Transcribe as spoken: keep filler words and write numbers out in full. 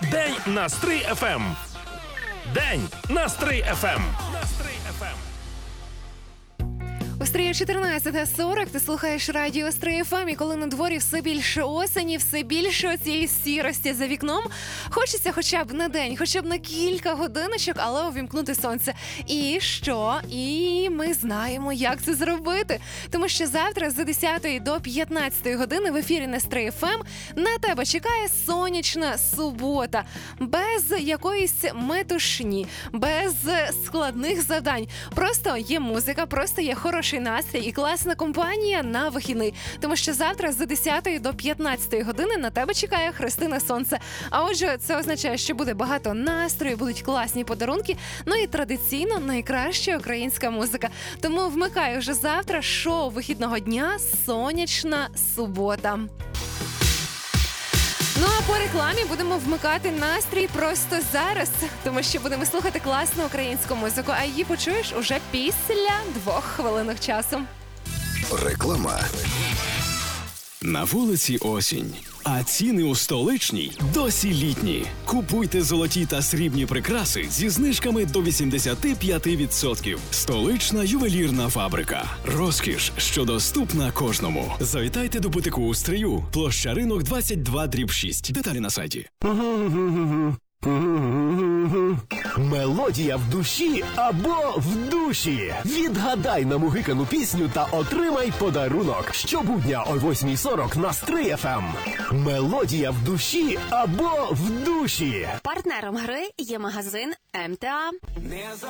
День на Стрий еф ем. День на Стрий еф ем. У Стрії чотирнадцята сорок, ти слухаєш радіо Стрий еф ем, і коли на дворі все більше осені, все більше цієї сірості за вікном, хочеться хоча б на день, хоча б на кілька годиночок, але увімкнути сонце. І що? І ми знаємо, як це зробити. Тому що завтра з десятої до п'ятнадцятої години в ефірі на Стрий еф ем на тебе чекає сонячна субота. Без якоїсь метушні, без складних завдань. Просто є музика, просто є хороший настрій і класна компанія на вихідний. Тому що завтра з десятої до п'ятнадцятої години на тебе чекає Христина Сонце. А отже, це означає, що буде багато настрою, будуть класні подарунки, ну і традиційно найкраща українська музика. Тому вмикай вже завтра шоу вихідного дня «Сонячна субота». Ну а по рекламі будемо вмикати настрій просто зараз, тому що будемо слухати класну українську музику, а її почуєш уже після двох хвилинок часу. Реклама. На вулиці осінь, а ціни у столичній досі літні. Купуйте золоті та срібні прикраси зі знижками до вісімдесят п'ять відсотків. Столична ювелірна фабрика. Розкіш, що доступна кожному. Завітайте до бутику у Стрию. Площа Ринок двадцять два дріб шість. Деталі на сайті. Мелодія в душі або в душі. Відгадай на мугикану пісню та отримай подарунок. Щобудня о восьмій сорок на Стрий еф ем. Мелодія в душі або в душі. Партнером гри є магазин ем те а.